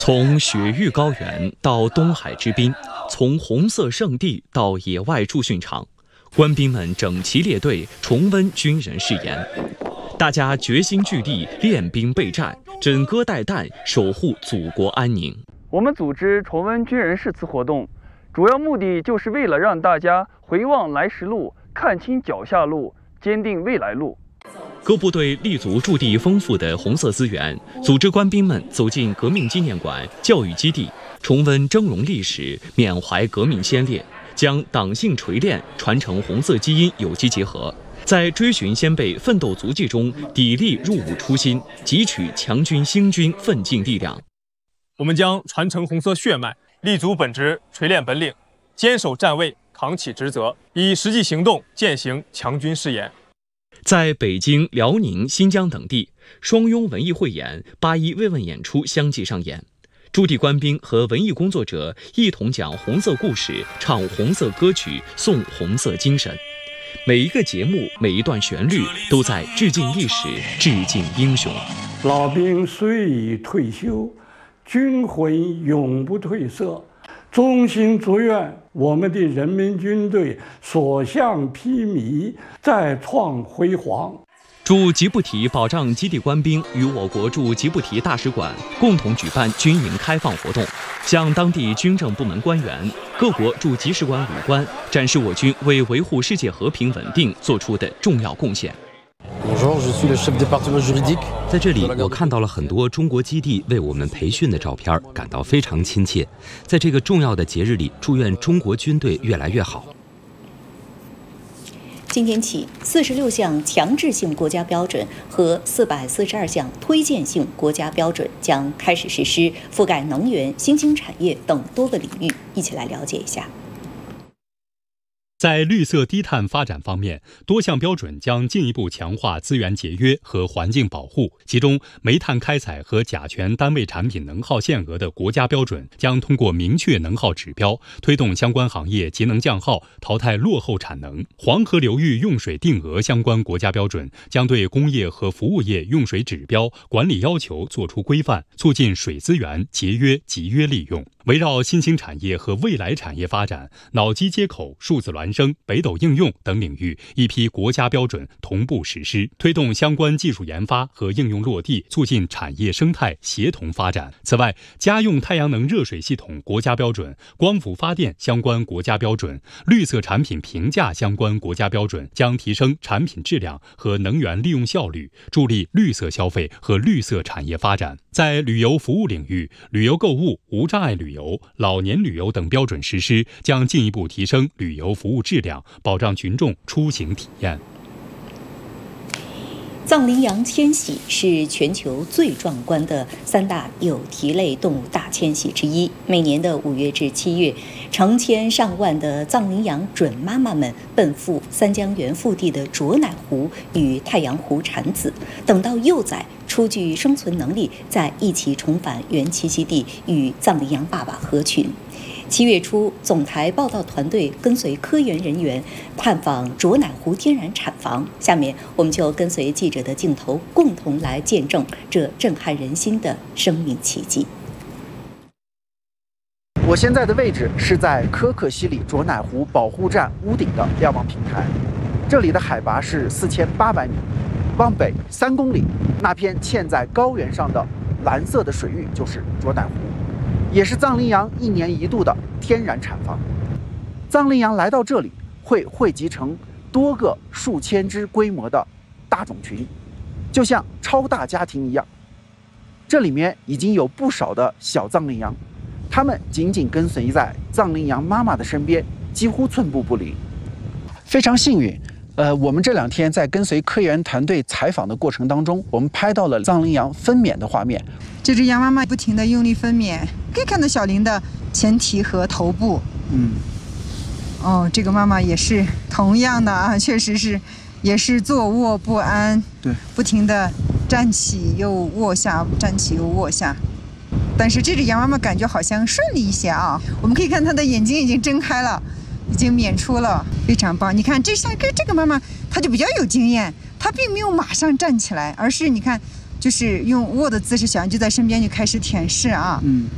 从雪域高原到东海之滨，从红色圣地到野外驻训场，官兵们整齐列队，重温军人誓言。大家决心聚力，练兵备战，枕戈待旦，守护祖国安宁。 我们组织重温军人誓词活动，主要目的就是为了让大家回望来时路，看清脚下路，坚定未来路。 各部队立足驻地丰富的红色资源，组织官兵们走进革命纪念馆、教育基地，重温峥嵘历史，缅怀革命先烈，将党性锤炼、传承红色基因有机结合，在追寻先辈奋斗足迹中砥砺入伍初心，汲取强军兴军奋进力量。 我们将传承红色血脉，立足本职，锤炼本领，坚守站位，扛起职责，以实际行动践行强军誓言。 在北京、辽宁、新疆等地，双拥文艺汇演、8·1慰问演出相继上演。驻地官兵和文艺工作者一同讲红色故事，唱红色歌曲，颂红色精神。每一个节目，每一段旋律，都在致敬历史，致敬英雄。 老兵虽已退休，军魂永不褪色。衷心祝愿我们的人民军队所向披靡，再创辉煌。 驻吉布提保障基地官兵与我国驻吉布提大使馆共同举办军营开放活动，向当地军政部门官员、各国驻吉使馆武官展示我军为维护世界和平稳定做出的重要贡献。 在这里，我看到了很多中国基地为我们培训的照片，感到非常亲切。在这个重要的节日里，祝愿中国军队越来越好。 今天起，46项强制性国家标准和442项推荐性国家标准将开始实施，覆盖能源、新兴产业等多个领域。一起来了解一下。 在绿色低碳发展方面，多项标准将进一步强化资源节约和环境保护。其中，煤炭开采和甲醛单位产品能耗限额的国家标准将通过明确能耗指标，推动相关行业节能降耗，淘汰落后产能。黄河流域用水定额相关国家标准将对工业和服务业用水指标、管理要求作出规范，促进水资源节约集约利用。围绕新兴产业和未来产业发展，脑机接口、数字孪生、北斗应用等领域一批国家标准同步实施，推动相关技术研发和应用落地，促进产业生态协同发展。此外，家用太阳能热水系统国家标准、光伏发电相关国家标准、绿色产品评价相关国家标准将提升产品质量和能源利用效率，助力绿色消费和绿色产业发展。在旅游服务领域，旅游购物、无障碍旅游、老年旅游等标准实施，将进一步提升旅游服务质量，保障群众出行体验。 藏羚羊迁徙是全球最壮观的3大有蹄类动物大迁徙之一。每年的5月至7月，成千上万的藏羚羊准妈妈们奔赴三江源腹地的卓乃湖与太阳湖产子，等到幼崽初具生存能力，再一起重返原栖息地与藏羚羊爸爸合群。7月初，总台报道团队跟随科研人员探访卓乃湖天然产房。下面，我们就跟随记者的镜头，共同来见证这震撼人心的生命奇迹。 我现在的位置是在科克西里卓乃湖保护站屋顶的瞭望平台，这里的海拔是4800米，往北3公里，那片嵌在高原上的蓝色的水域就是卓乃湖。也是藏羚羊1年1度的天然产房。藏羚羊来到这里会汇集成多个数千只规模的大种群，就像超大家庭一样。这里面已经有不少的小藏羚羊，它们紧紧跟随在藏羚羊妈妈的身边，几乎寸步不离。非常幸运，我们这2天在跟随科研团队采访的过程当中，我们拍到了藏羚羊分娩的画面。 这只羊妈妈不停地用力分娩，可以看到小羚的前蹄和头部。这个妈妈也是同样的啊，确实是，也是坐卧不安， 对， 不停地站起又卧下，站起又卧下。但是这只羊妈妈感觉好像顺利一些啊，我们可以看她的眼睛已经睁开了，已经娩出了，非常棒。你看这个妈妈，她就比较有经验，她并没有马上站起来，而是你看。就是用卧的姿势，小羊就在身边就开始舔舐啊。